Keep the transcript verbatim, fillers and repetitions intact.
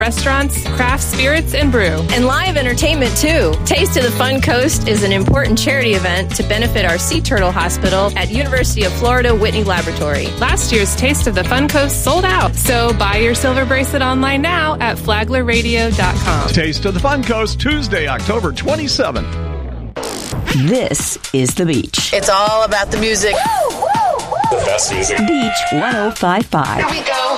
restaurants, craft spirits, and brew. And live entertainment, too. Taste of the Fun Coast is an important charity event to benefit our Sea Turtle Hospital at University of Florida Whitney Laboratory. Last year's Taste of the Fun Coast sold out, so buy your silver bracelet online now at flagler radio dot com. Taste of the Fun Coast, Tuesday, October twenty-seventh. This is The Beach. It's all about the music. The best music. Beach one oh five point five. Here we go.